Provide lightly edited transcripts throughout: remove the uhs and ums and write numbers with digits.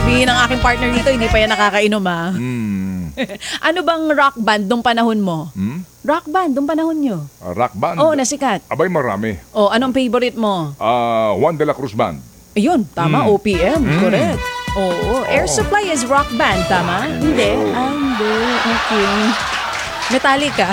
sabihin ng aking partner dito, hindi pa yan nakakainom ha. Ano bang rock band nung panahon mo? Rock band nung panahon nyo? Rock band? Oo, nasikat. Abay, marami. Anong favorite mo? Juan de la Cruz Band. Ayun, tama, OPM, correct. Oo, Air Supply is rock band, tama? Hindi. Hindi, okay. Metallica.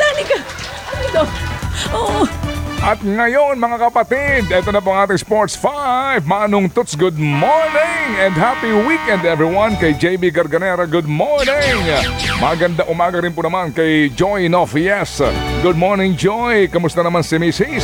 Ano ito? Oo. At ngayon mga kapatid, ito na po ang ating Sports 5. Manong Tuts, good morning and happy weekend everyone. Kay JB Garganera, good morning. Maganda umaga rin po naman kay Joy Nofies. Good morning Joy, kamusta naman si Mrs.?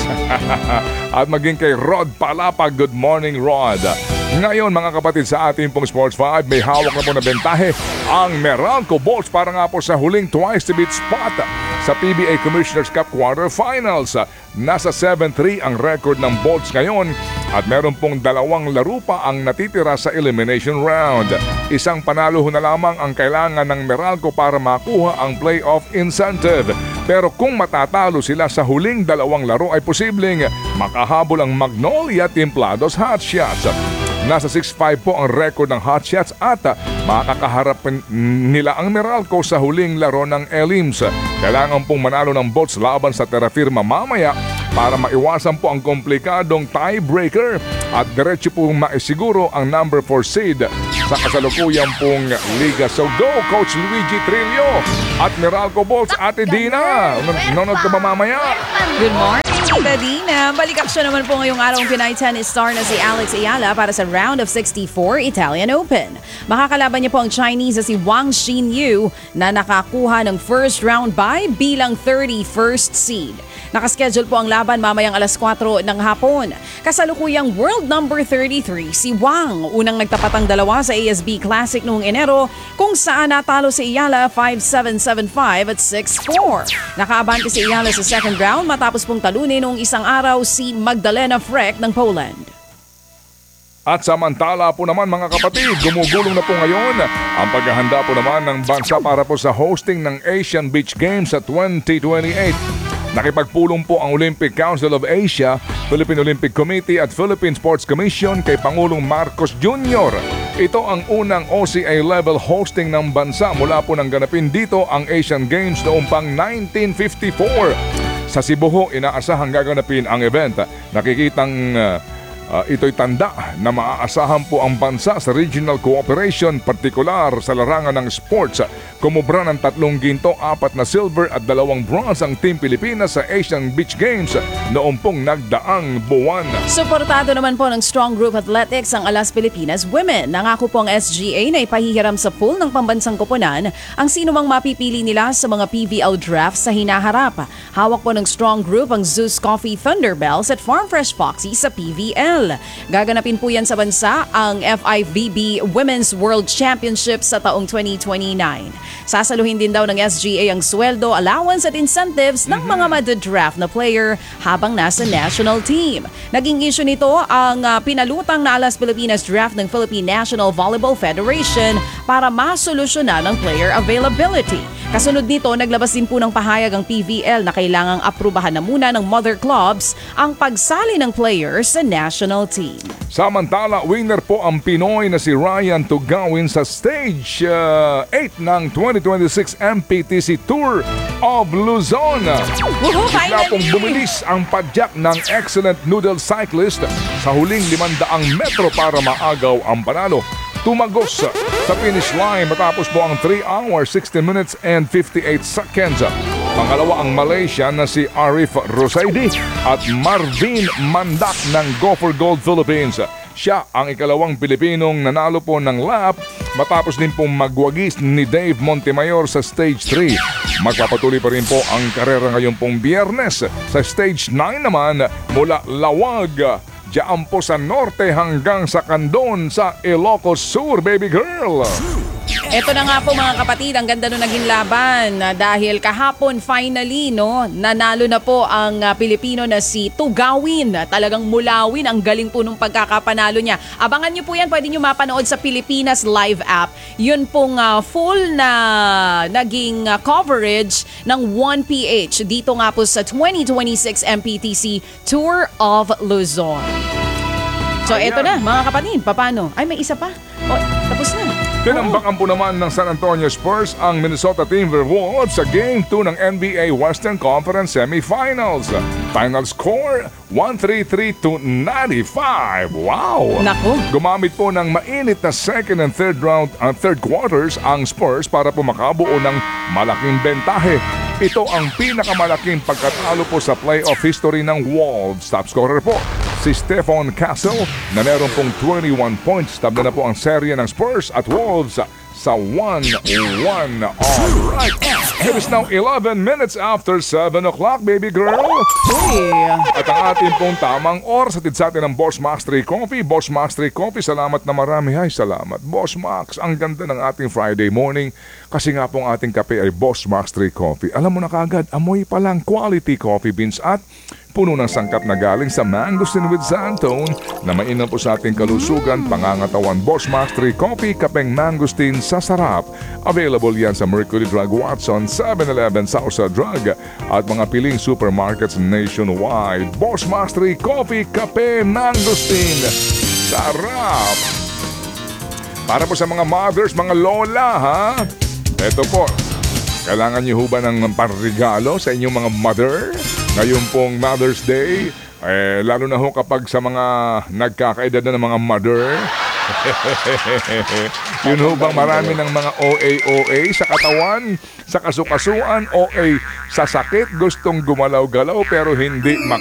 At maging kay Rod Palapa, good morning Rod. Ngayon mga kapatid, sa ating pong Sports 5, may hawak na po na bentahe ang Meralco Bolts para nga po sa huling twice to beat spot sa PBA Commissioner's Cup Quarterfinals. Nasa 7-3 ang record ng Bolts ngayon at meron pong 2 laro pa ang natitira sa elimination round. Isang panalo na lamang ang kailangan ng Meralco para makuha ang playoff incentive. Pero kung matatalo sila sa huling 2 laro ay posibleng makahabol ang Magnolia Templados Hotshots. Nasa 6-5 po ang record ng Hotshots at makakaharap nila ang Meralco sa huling laro ng Elims. Kailangan pong manalo ng Bolts laban sa Terra Firma mamaya para maiwasan po ang komplikadong tiebreaker at diretso pong maisiguro ang number 4 seed sa kasalukuyang pong liga. So go Coach Luigi Trillo at Meralco Bolts, Ate Dina. Nanonood ka ba mamaya? Good morning, Tita Dina. Balik aksyon naman po ngayong araw ang Pinay tennis star na si Alex Ayala para sa round of 64 Italian Open. Makakalaban niya po ang Chinese na si Wang Xinyu na nakakuha ng first round bye bilang 31st seed. Nakaschedule po ang laban mamayang alas 4 ng hapon. Kasalukuyang world number 33 si Wang. Unang nagtapatang dalawa sa ASB Classic noong Enero kung saan natalo si Ayala 5-7, 7-5 at 6-4. Nakaabante si Ayala sa second round matapos pong talunin noong isang araw si Magdalena Frek ng Poland. At samantala po naman mga kapatid, gumugulong na po ngayon ang paghahanda po naman ng bansa para po sa hosting ng Asian Beach Games sa 2028. Nakipagpulong po ang Olympic Council of Asia, Philippine Olympic Committee at Philippine Sports Commission kay Pangulong Marcos Jr. Ito ang unang OCA level hosting ng bansa mula po nang ganapin dito ang Asian Games noong pang 1954. Sa Cebu ho, inaasahang gaganapin ang event. Nakikitang ito'y tanda na maaasahan po ang bansa sa regional cooperation, partikular sa larangan ng sports. Kumubra ng 3 ginto, 4 na silver at 2 bronze ang Team Pilipinas sa Asian Beach Games noong pong nagdaang buwan. Suportado naman po ng Strong Group Athletics ang Alas Pilipinas Women. Nangako po ang SGA na ipahihiram sa pool ng pambansang koponan ang sino mang mapipili nila sa mga PVL draft sa hinaharap. Hawak po ng Strong Group ang Zeus Coffee Thunderbells at Farm Fresh Foxy sa PVL. Gaganapin po yan sa bansa ang FIVB Women's World Championship sa taong 2029. Sasaluhin din daw ng SGA ang sweldo, allowance at incentives ng mga madadraft na player habang nasa national team. Naging issue nito ang pinalutang na Alas Pilipinas draft ng Philippine National Volleyball Federation para masolusyonan ang player availability. Kasunod nito, naglabas din po ng pahayag ang PVL na kailangang aprubahan na muna ng mother clubs ang pagsali ng players sa national team. Samantala, winner po ang Pinoy na si Ryan Tugawin sa Stage 8 ng 2026 MPTC Tour of Luzon. Bigla pong bumilis ang padyak ng excellent noodle cyclist sa huling 500 metro para maagaw ang panalo. Tumagos sa finish line matapos po ang 3 hours, 16 minutes and 58 seconds. Pangalawa ang Malaysian na si Arif Rosaidi at Marvin Mandak ng Go for Gold Philippines. Siya ang ikalawang Pilipinong nanalo po ng lap matapos din pong magwagis ni Dave Montemayor sa Stage 3. Magpapatuloy pa rin po ang karera ngayon pong Biyernes sa Stage 9 naman mula Lawag, diyan po sa norte hanggang sa Candon sa Ilocos Sur, baby girl. Ito na nga po mga kapatid, ang ganda nung naging laban dahil kahapon finally nanalo na po ang Pilipino na si Tugawin. Talagang mulawin, ang galing po nung pagkakapanalo niya. Abangan niyo po yan, pwede niyo mapanood sa Pilipinas Live app. Yun pong full na naging coverage ng 1PH dito nga po sa 2026 MPTC Tour of Luzon. So eto na mga kapatid, paano? Ay, may isa pa. Tapos na. Tinambakan po naman ng San Antonio Spurs ang Minnesota Timberwolves sa Game 2 ng NBA Western Conference Semifinals. Final score, 133 to 95. Wow! Nako. Gumamit po ng mainit na second and third quarters ang Spurs para po makabuo ng malaking bentahe. Ito ang pinakamalaking pagkatalo po sa playoff history ng Wolves. Top scorer po si Stephon Castle na meron pong 21 points. Tabla na po ang serye ng Spurs at Wolves sa 1-1. Alright, it is now 11 minutes after 7 o'clock, baby girl. Uy. At ang ating pong tamang oras atid sa atin ng Boss Max 3 Coffee. Boss Max 3 Coffee, salamat na marami. Ay, salamat. Boss Max, ang ganda ng ating Friday morning. Kasi nga pong ating kape ay Boss Max 3 Coffee. Alam mo na kagad, amoy pa lang quality coffee beans at puno ng sangkap na galing sa Mangosteen with Xantone na mainam po sa ating kalusugan, pangangatawan. Boss Max 3 Coffee, kapeng Mangosteen sa sarap. Available yan sa Mercury Drug, Watson, 7-Eleven, Sausa Drug at mga piling supermarkets nationwide. Boss Max 3 Coffee, kape Mangosteen. Sarap! Para po sa mga mothers, mga lola, ha? Eto po, kailangan niyo ho ba ng panregalo sa inyong mga mother? Ngayon pong Mother's Day, lalo na ho kapag sa mga nagkakaedad na ng mga mother. Yun ho bang marami ng mga OA sa katawan, sa kasukasuan, OA sa sakit, gustong gumalaw-galaw pero hindi